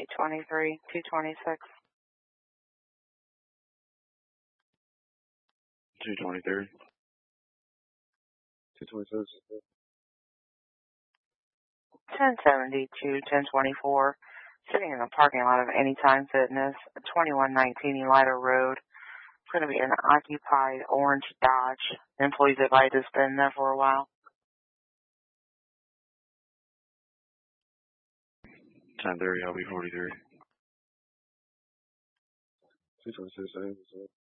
823, 226. 223. 226. 1072, 1024. Sitting in the parking lot of Anytime Fitness, 2119 Elida Road. It's going to be an occupied orange Dodge. Employees advised to spend there for a while. 1030, I'll be 43. 226.